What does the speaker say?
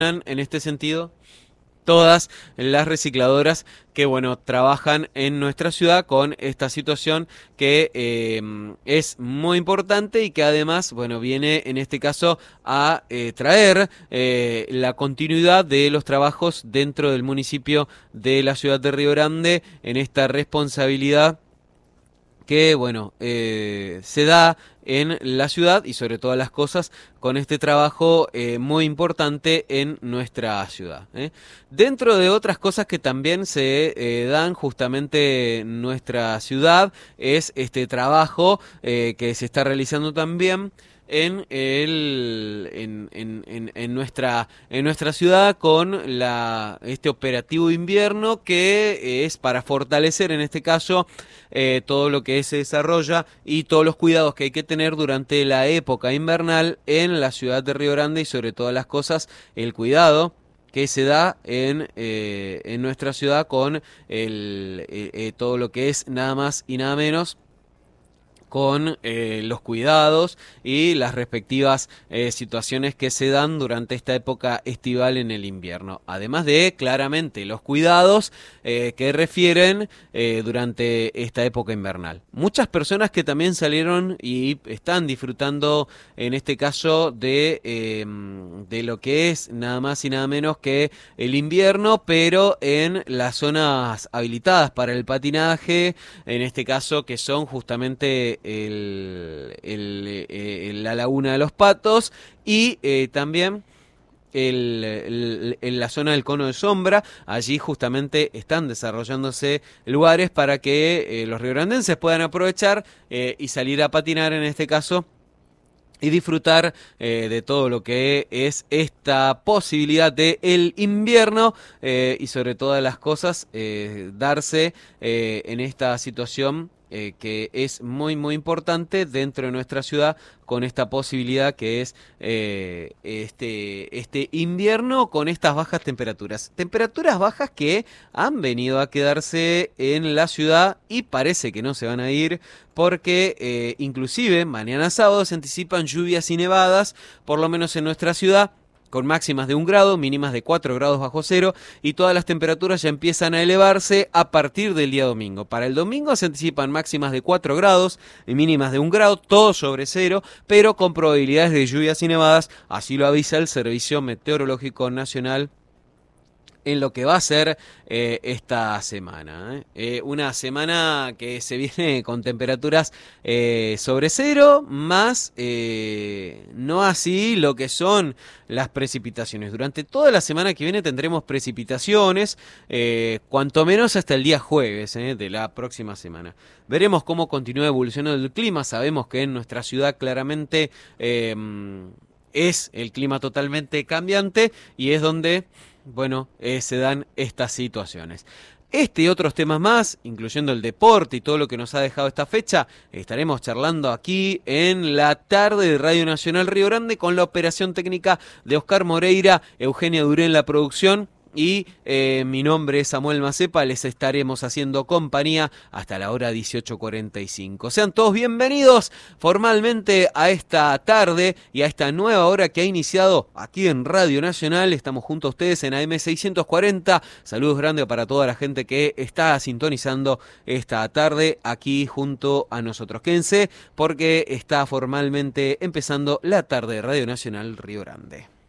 en este sentido todas las recicladoras que, bueno, trabajan en nuestra ciudad con esta situación que es muy importante y que además, bueno, viene en este caso a traer la continuidad de los trabajos dentro del municipio de la ciudad de Río Grande en esta responsabilidad que, bueno, se da en la ciudad y sobre todas las cosas con este trabajo muy importante en nuestra ciudad. Dentro de otras cosas que también se dan justamente en nuestra ciudad es este trabajo que se está realizando también en nuestra ciudad con este operativo de invierno que es para fortalecer en este caso todo lo que se desarrolla y todos los cuidados que hay que tener durante la época invernal en la ciudad de Río Grande y sobre todas las cosas el cuidado que se da en nuestra ciudad con todo lo que es nada más y nada menos con los cuidados y las respectivas situaciones que se dan durante esta época estival en el invierno. Además de, claramente, los cuidados que refieren durante esta época invernal. Muchas personas que también salieron y están disfrutando, en este caso, de lo que es nada más y nada menos que el invierno, pero en las zonas habilitadas para el patinaje, en este caso, que son justamente la Laguna de los Patos y también en la zona del cono de sombra. Allí justamente están desarrollándose lugares para que los riograndenses puedan aprovechar y salir a patinar en este caso y disfrutar de todo lo que es esta posibilidad de el invierno y sobre todas las cosas darse en esta situación que es muy muy importante dentro de nuestra ciudad con esta posibilidad que es este invierno con estas bajas temperaturas bajas que han venido a quedarse en la ciudad y parece que no se van a ir porque inclusive mañana sábado se anticipan lluvias y nevadas, por lo menos en nuestra ciudad, con máximas de 1 grado, mínimas de 4 grados bajo cero, y todas las temperaturas ya empiezan a elevarse a partir del día domingo. Para el domingo se anticipan máximas de 4 grados y mínimas de 1 grado, todo sobre cero, pero con probabilidades de lluvias y nevadas, así lo avisa el Servicio Meteorológico Nacional en lo que va a ser esta semana. Una semana que se viene con temperaturas sobre cero, más no así lo que son las precipitaciones. Durante toda la semana que viene tendremos precipitaciones, cuanto menos hasta el día jueves de la próxima semana. Veremos cómo continúa evolucionando el clima. Sabemos que en nuestra ciudad claramente es el clima totalmente cambiante y es donde, bueno, se dan estas situaciones. Este y otros temas más, incluyendo el deporte y todo lo que nos ha dejado esta fecha, estaremos charlando aquí en la tarde de Radio Nacional Río Grande con la operación técnica de Oscar Moreira, Eugenia Duré en la producción. Y mi nombre es Samuel Macepa, les estaremos haciendo compañía hasta la hora 18:45. Sean todos bienvenidos formalmente a esta tarde y a esta nueva hora que ha iniciado aquí en Radio Nacional. Estamos junto a ustedes en AM 640. Saludos grandes para toda la gente que está sintonizando esta tarde aquí junto a nosotros. Quédense porque está formalmente empezando la tarde de Radio Nacional Río Grande.